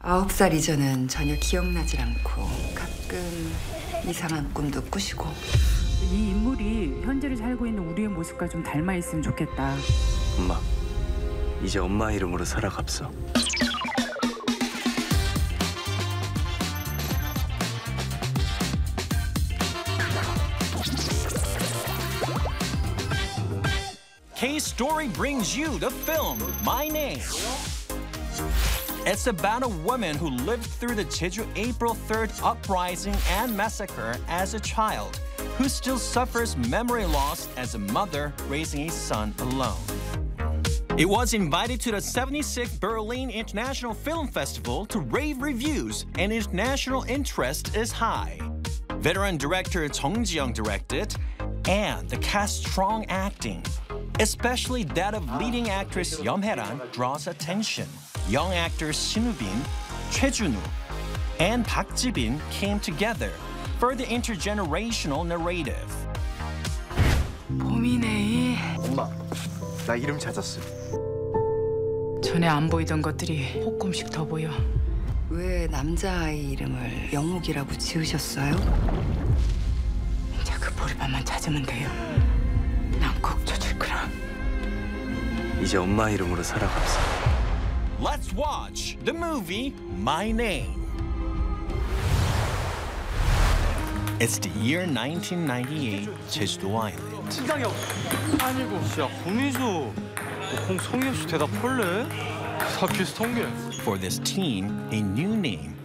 9살 이전은 전혀 기억나질 않고 가끔 이상한 꿈도 꾸시고. 이 인물이 현재를 살고 있는 우리의 모습과 좀 닮아 있으면 좋겠다. 엄마, 이제 엄마 이름으로 살아갑서. K-Story brings you the film My Name. It's about a woman who lived through the Jeju April 3rd uprising and massacre as a child, who still suffers memory loss as a mother raising a son alone. It was invited to the 76th Berlin International Film Festival to rave reviews, and international interest is high. Veteran director Jung Ji-young directed, and the cast's strong acting, especially that of leading actress Yeom Hae-ran, draws attention. Young actors Shin Woo-bin, Choi Jun-woo, and Park Ji-bin came together for the intergenerational narrative. 봄이네. 엄마, 나 이름 찾았어. 전에 안 보이던 것들이 조금씩 더 보여. 왜 남자아이 이름을 영욱이라고 지으셨어요? 이제 그 보리밥만 찾으면 돼요. 난 꼭 찾을 거라. 이제 엄마 이름으로 살아갑서. Let's watch the movie My Name. It's the year 1998, Jeju-do Island. 신상이 형. 아니고. 야, 고민수. 공 성희 없이 대답할래? 다 비슷한 게. For this teen, a new name